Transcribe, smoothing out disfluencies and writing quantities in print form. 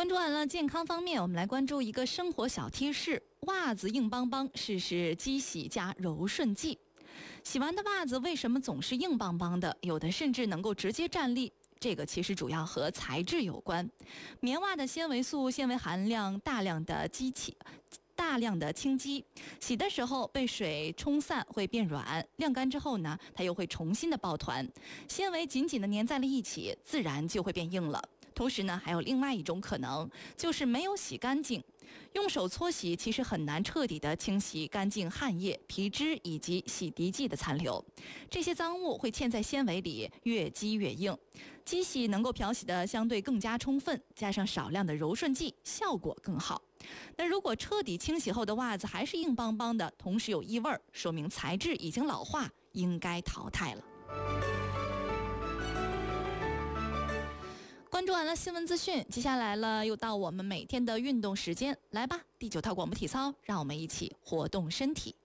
关注完了健康方面，我们来关注一个生活小贴士：袜子硬邦邦，试试机洗加柔顺剂。洗完的袜子为什么总是硬邦邦的？有的甚至能够直接站立。这个其实主要和材质有关。棉袜的纤维素纤维含量大量的清肌，洗的时候被水冲散会变软，晾干之后呢，它又会重新的抱团，纤维紧紧的粘在了一起，自然就会变硬了。同时呢，还有另外一种可能，就是没有洗干净。用手搓洗其实很难彻底的清洗干净汗液、皮脂以及洗涤剂的残留，这些脏物会嵌在纤维里，越积越硬。机洗能够漂洗的相对更加充分，加上少量的柔顺剂，效果更好。那如果彻底清洗后的袜子还是硬邦邦的，同时有异味，说明材质已经老化，应该淘汰了。关注完了新闻资讯，接下来了又到我们每天的运动时间，来吧，第9套广播体操，让我们一起活动身体。